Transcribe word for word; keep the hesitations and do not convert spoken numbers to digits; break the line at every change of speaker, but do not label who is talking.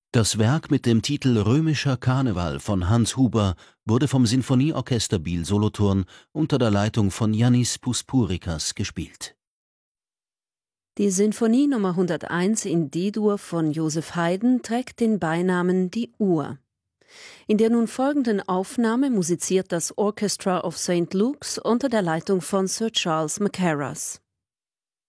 Das Werk mit dem Titel Römischer Karneval von Hans Huber wurde vom Sinfonieorchester Biel-Solothurn unter der Leitung von Yannis Puspurikas gespielt.
Die Sinfonie Nummer hunderteins in D-Dur von Joseph Haydn trägt den Beinamen Die Uhr. In der nun folgenden Aufnahme musiziert das Orchestra of Saint Luke's unter der Leitung von Sir Charles Mackerras.